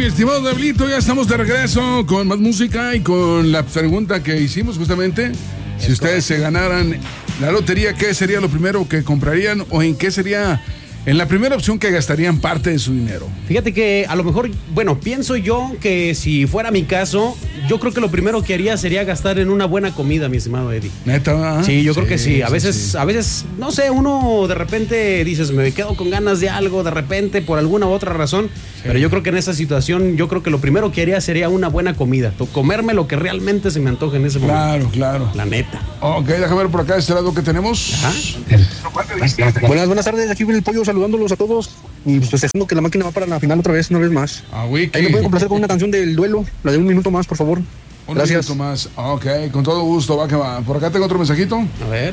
estimado Diablito, ya estamos de regreso con más música y con la pregunta que hicimos justamente. Si ustedes se ganaran la lotería, ¿qué sería lo primero que comprarían o en qué sería en la primera opción que gastarían parte de su dinero? Fíjate que a lo mejor, bueno, pienso yo que si fuera mi caso, yo creo que lo primero que haría sería gastar en una buena comida, mi estimado Eddie. ¿Neta? ¿Verdad? Sí, yo creo que sí. A veces, no sé, uno de repente dices, me quedo con ganas de algo, de repente, por alguna u otra razón. Sí. Pero yo creo que en esa situación, yo creo que lo primero que haría sería una buena comida. Comerme lo que realmente se me antoje en ese momento. Claro. La neta. Ok, déjame ver por acá este lado que tenemos. Ajá. Buenas tardes, aquí viene el pollo saludándolos a todos. Y pues festejando que la máquina va para la final otra vez más. Ahí me pueden complacer con una canción del duelo, la de Un Minuto Más, por favor. Gracias. Un minuto más. Ok, con todo gusto, va que va. Por acá tengo otro mensajito. A ver,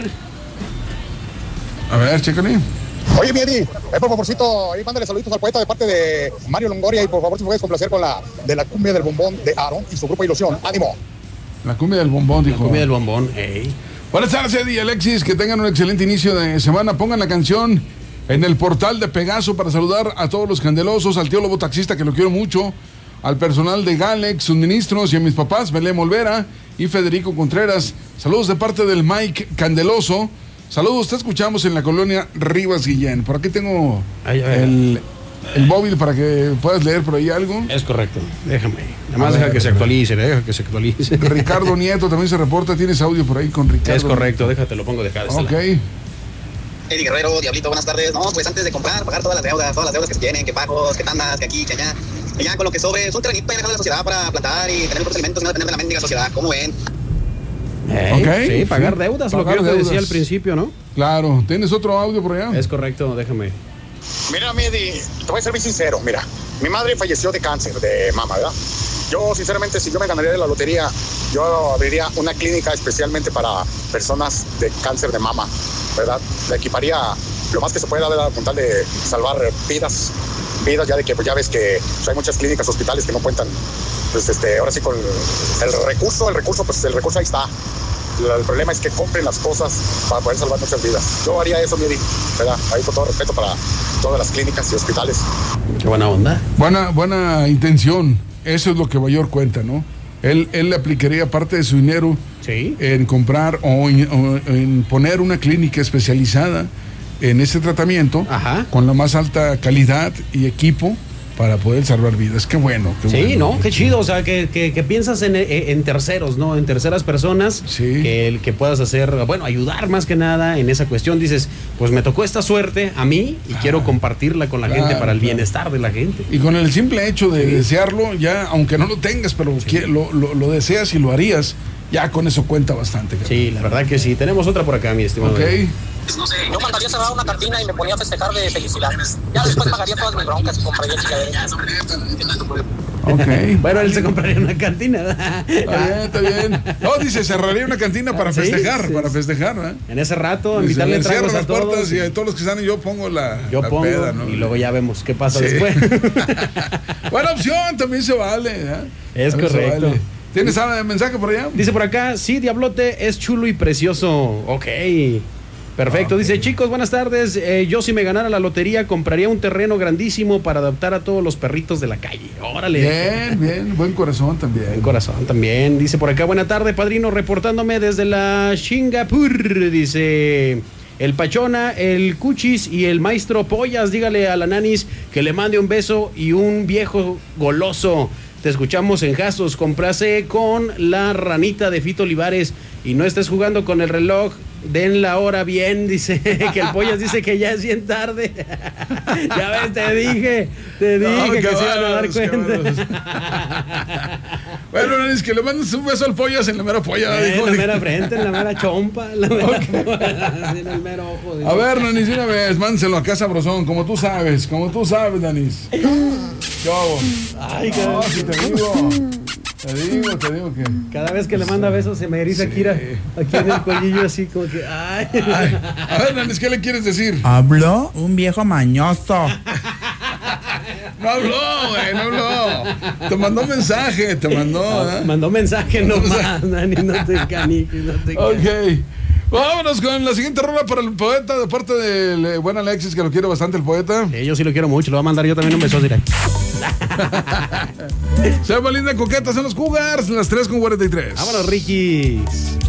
chécale. Oye, mi Eddie, por favorcito, ahí mándale saluditos al poeta de parte de Mario Longoria y por favor si me puedes complacer con la de la cumbia del bombón de Aaron y su grupo Ilusión. ¡Ánimo! La cumbia del bombón, dijo. La cumbia del bombón, ey. Buenas tardes, Eddie y Alexis, que tengan un excelente inicio de semana. Pongan la canción en el portal de Pegaso para saludar a todos los candelosos, al tío Lobo Taxista, que lo quiero mucho, al personal de Galex, sus ministros y a mis papás, Belén Olvera y Federico Contreras. Saludos de parte del Mike Candeloso. Saludos, te escuchamos en la colonia Rivas Guillén. Por aquí tengo el móvil para que puedas leer por ahí algo. Es correcto, déjame. Nada más deja que se actualice. Ricardo Nieto también se reporta. ¿Tienes audio por ahí con Ricardo? Es correcto, déjate, lo pongo de acá. Ok. Eddie Guerrero, Diablito, buenas tardes. No, pues antes de comprar, pagar todas las deudas que se tienen, que pagos, que tandas, que aquí, que allá. Y ya con lo que sobre, es un terrenito para dejar a la sociedad para plantar y tener propios alimentos y no depender de la mendiga sociedad. ¿Cómo ven? Sí, pagar deudas, lo que yo te decía al principio, ¿no? Claro. ¿Tienes otro audio por allá? Es correcto, déjame. Mira, mi Eddie, te voy a ser bien sincero. Mira, mi madre falleció de cáncer de mama, ¿verdad? Yo, sinceramente, si yo me ganaría de la lotería, yo abriría una clínica especialmente para personas de cáncer de mama, ¿verdad? La equiparía lo más que se pueda, ¿verdad? Con tal de salvar vidas, ya de que pues, ya ves que pues, hay muchas clínicas, hospitales que no cuentan, pues ahora sí con el recurso ahí está. El problema es que compren las cosas para poder salvar muchas vidas. Yo haría eso, Miri, ¿verdad? Ahí con todo respeto para todas las clínicas y hospitales. Qué buena onda. Buena intención. Eso es lo que Bayor cuenta, ¿no? Él le aplicaría parte de su dinero en comprar o en poner una clínica especializada en ese tratamiento. Ajá. Con la más alta calidad y equipo para poder salvar vidas. Qué bueno. Qué chido. O sea, que piensas en terceros, ¿no? En terceras personas. Sí. Que puedas hacer, bueno, ayudar más que nada en esa cuestión. Dices, pues me tocó esta suerte a mí y quiero compartirla con la gente para el bienestar de la gente. Y con el simple hecho de desearlo, ya, aunque no lo tengas, pero lo deseas y lo harías, ya con eso cuenta bastante. Sí, la verdad que sí. Tenemos otra por acá, mi estimado. Ok. No sé, yo mandaría cerrar una cantina y me ponía a festejar de felicidad. Ya después pagaría todas mis broncas y compraría chingaderas. Ok. Bueno, él se compraría una cantina. Está bien. No, dice, cerraría una cantina para festejar, ¿eh? En ese rato, invitarle tragos a todos. Puertas y a todos los que están, y yo pongo la peda, ¿no? Y luego ya vemos qué pasa después. Buena opción, también se vale, ¿eh? Es correcto. Vale. ¿Tienes mensaje por allá? Dice por acá, sí, Diablote es chulo y precioso. Ok. Perfecto, dice, chicos, buenas tardes. Yo si me ganara la lotería compraría un terreno grandísimo para adoptar a todos los perritos de la calle. Órale. Bien, buen corazón también. Buen corazón también. Dice por acá, buena tarde, padrino, reportándome desde la Singapur. Dice, el Pachona, el Cuchis y el maestro Pollas, dígale a la Nanis que le mande un beso y un viejo goloso. Te escuchamos en Jastos, comprase con la ranita de Fito Olivares y no estés jugando con el reloj. Den la hora bien, dice que el Pollas dice que ya es bien tarde. Ya ves, te dije que se iban a dar cuenta. Bueno, es que le mandes un beso al Pollas en la mera polla. En la mera frente, en la mera chompa, en el mero ojo. A ver, Nanis, una vez, mándenselo acá sabrosón, como tú sabes, Nanis. ¿Qué hago? Ay, no, si te digo. Te digo que... Cada vez que le manda besos se me eriza aquí en el cuellillo así como que... Ay. A ver, Nanis, ¿qué le quieres decir? Habló un viejo mañoso. No habló. Te mandó mensaje, Mandó mensaje nomás, Nani, no te caniques, Ok. Vámonos con la siguiente rola para el poeta, de parte del buen Alexis, que lo quiero bastante el poeta. Yo sí lo quiero mucho, lo voy a mandar yo también un beso directo. Sea linda coqueta, son los Cougars, las 3:43. Vámonos, Ricky.